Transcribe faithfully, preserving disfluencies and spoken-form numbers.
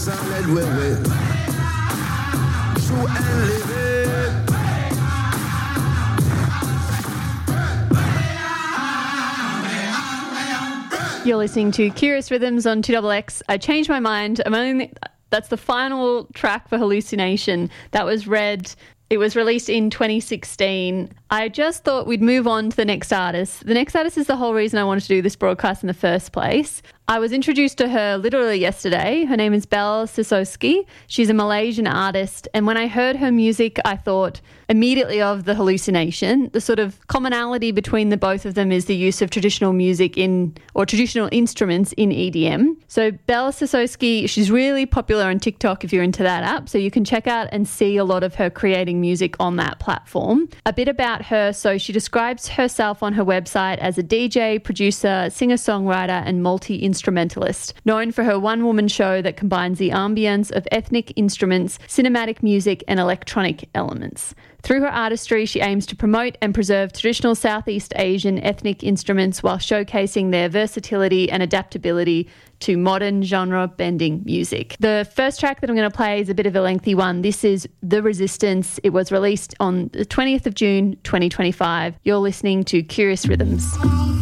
You're listening to Curious Rhythms on two X X. I changed my mind. I'm only... That's the final track for Hallucination. That was Red. It was released in twenty sixteen. I just thought we'd move on to the next artist. The next artist is the whole reason I wanted to do this broadcast in the first place. I was introduced to her literally yesterday. Her name is Belle Sisowski. She's a Malaysian artist. And when I heard her music, I thought immediately of The Hallucination. The sort of commonality between the both of them is the use of traditional music in, or traditional instruments in E D M. So Belle Sisowski, she's really popular on TikTok if you're into that app. So you can check out and see a lot of her creating music on that platform. A bit about her. So she describes herself on her website as a D J, producer, singer-songwriter, and multi-instrumentalist, known for her one-woman show that combines the ambience of ethnic instruments, cinematic music, and electronic elements. Through her artistry, she aims to promote and preserve traditional Southeast Asian ethnic instruments while showcasing their versatility and adaptability to modern genre-bending music. The first track that I'm going to play is a bit of a lengthy one. This is The Resistance. It was released on the twentieth of June, twenty twenty-five. You're listening to Curious Rhythms.